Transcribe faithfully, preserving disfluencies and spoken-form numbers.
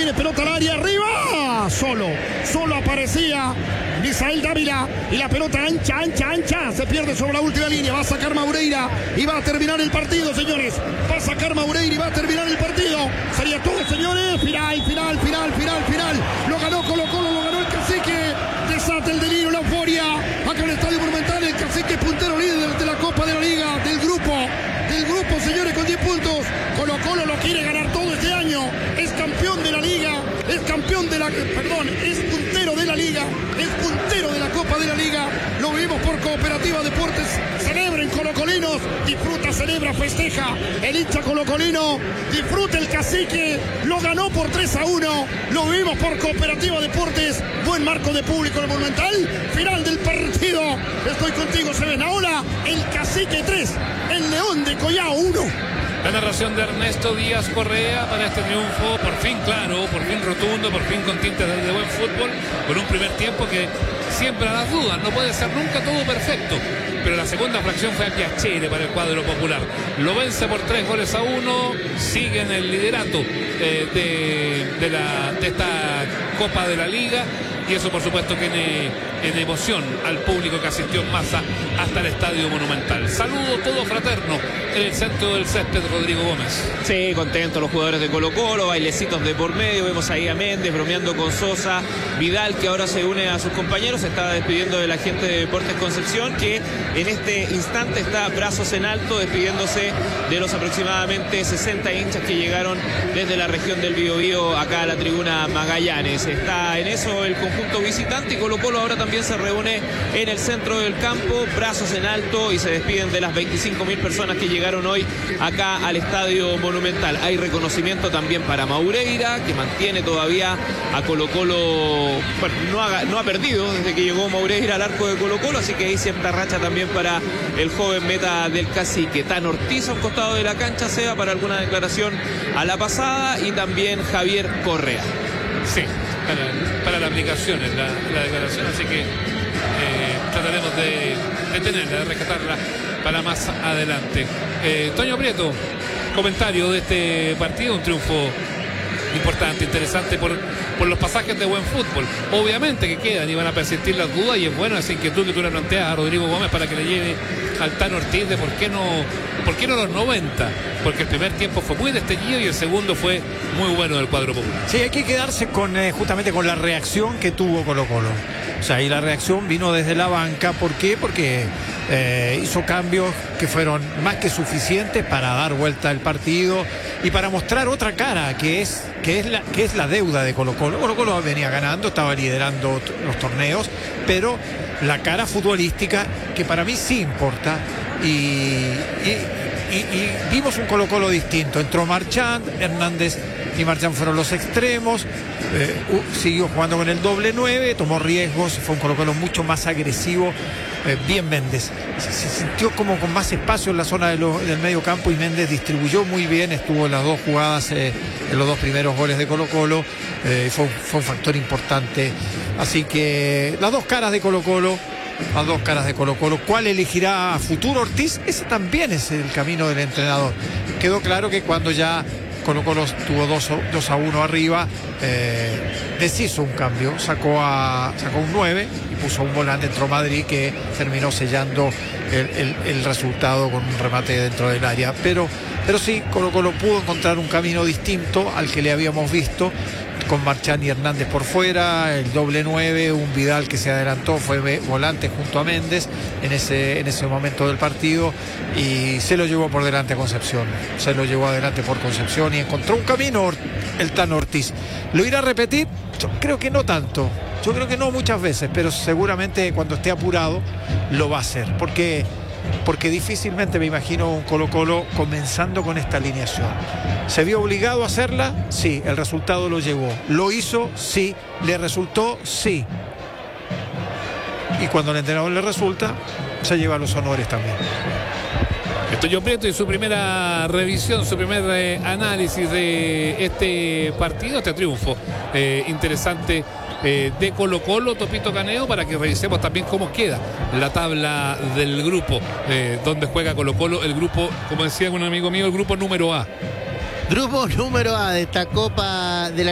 viene pelota al área, arriba, solo, solo aparecía Misael Dávila y la pelota ancha, ancha, ancha, se pierde sobre la última línea, va a sacar Maureira y va a terminar el partido, señores, va a sacar Maureira y va a terminar el partido, sería todo, señores, final, final, final, final, final, lo ganó Colo Colo, lo ganó el Cacique, desata el delirio, la euforia, acá en el Estadio Monumental, el Cacique puntero líder de la Copa de la Liga, del grupo, del grupo, señores, con diez puntos, Colo Colo lo quiere ganar todo este año, es campeón de la Liga, es campeón de la, perdón, es puntero de la Liga, es puntero de la Copa de la Liga, lo vivimos por Cooperativa Deportes, celebren colocolinos, disfruta, celebra, festeja, el hincha colocolino, disfruta el Cacique, lo ganó por tres a uno, lo vivimos por Cooperativa Deportes, buen marco de público en el Monumental, final del partido, estoy contigo, se ven ahora, el Cacique tres, el León de Collao uno. La narración de Ernesto Díaz Correa para este triunfo, por fin claro, por fin rotundo, por fin con tintes de, de buen fútbol, con un primer tiempo que siempre a las dudas, no puede ser nunca todo perfecto, pero la segunda fracción fue a piacere para el cuadro popular. Lo vence por tres goles a uno, sigue en el liderato eh, de, de, la, de esta Copa de la Liga, y eso por supuesto que tiene en emoción al público que asistió en masa hasta el Estadio Monumental. Saludo todo fraterno en el centro del césped, Rodrigo Gómez. Sí, contentos los jugadores de Colo Colo, bailecitos de por medio, vemos ahí a Méndez bromeando con Sosa, Vidal que ahora se une a sus compañeros, se está despidiendo del agente de Deportes Concepción, que en este instante está brazos en alto despidiéndose de los aproximadamente sesenta hinchas que llegaron desde la región del Biobío acá a la tribuna Magallanes. Está en eso el conjunto visitante y Colo Colo ahora también se reúne en el centro del campo, brazos en alto, y se despiden de las veinticinco mil personas que llegaron hoy acá al Estadio Monumental. Hay reconocimiento también para Maureira, que mantiene todavía a Colo Colo, bueno, no ha, no ha perdido desde que llegó Maureira al arco de Colo Colo, así que hay cierta racha también para el joven meta del Cacique. Tan Ortiz a un costado de la cancha, Seba, para alguna declaración a la pasada, y también Javier Correa. Sí, para, para la aplicación en la, la declaración, así que eh, trataremos de, de tenerla, de rescatarla para más adelante. Eh, Toño Prieto, comentario de este partido, un triunfo importante, interesante por, por los pasajes de buen fútbol. Obviamente que quedan y van a persistir las dudas, y es bueno esa inquietud que tú le planteas a Rodrigo Gómez para que le lleve al Tan Ortiz de por qué no, por qué no los noventa, porque el primer tiempo fue muy destellido y el segundo fue muy bueno del cuadro popular. Sí, hay que quedarse con eh, justamente con la reacción que tuvo Colo Colo. O sea, y la reacción vino desde la banca. ¿Por qué? Porque eh, hizo cambios que fueron más que suficientes para dar vuelta al partido y para mostrar otra cara, que es, que es, la, que es la deuda de Colo Colo. Colo Colo venía ganando, estaba liderando los torneos, pero la cara futbolística, que para mí sí importa, y, y, y, y vimos un Colo Colo distinto. Entró Marchand, Hernández y Marchand fueron los extremos, eh, uh, siguió jugando con el doble nueve, tomó riesgos, fue un Colo Colo mucho más agresivo, eh, bien Méndez, se, se sintió como con más espacio en la zona de lo, del medio campo, y Méndez distribuyó muy bien, estuvo en las dos jugadas, eh, en los dos primeros goles de Colo Colo, eh, fue, fue un factor importante, así que las dos caras de Colo Colo, las dos caras de Colo Colo. ¿Cuál elegirá a futuro Ortiz? Ese también es el camino del entrenador. Quedó claro que cuando ya Colo Colo tuvo dos a uno arriba, eh, deshizo un cambio, sacó a sacó un nueve y puso un volante, entró Madrid, que terminó sellando el, el, el resultado con un remate dentro del área, pero, pero sí, Colo Colo pudo encontrar un camino distinto al que le habíamos visto, con Marchand y Hernández por fuera, el doble nueve, un Vidal que se adelantó, fue volante junto a Méndez en ese, en ese momento del partido, y se lo llevó por delante a Concepción, se lo llevó adelante por Concepción y encontró un camino el Tan Ortiz. ¿Lo irá a repetir? Yo creo que no tanto, yo creo que no muchas veces, pero seguramente cuando esté apurado lo va a hacer, porque porque difícilmente me imagino un Colo Colo comenzando con esta alineación. ¿Se vio obligado a hacerla? Sí. ¿El resultado lo llevó? ¿Lo hizo? Sí. ¿Le resultó? Sí. Y cuando el entrenador le resulta, se lleva los honores también. Estoy yo Prieto y su primera revisión, su primer eh, análisis de este partido, este triunfo eh, interesante eh, de Colo Colo, Topito Caneo, para que revisemos también cómo queda la tabla del grupo, eh, donde juega Colo Colo, el grupo, como decía un amigo mío, el grupo número A. Grupo número A de esta Copa de la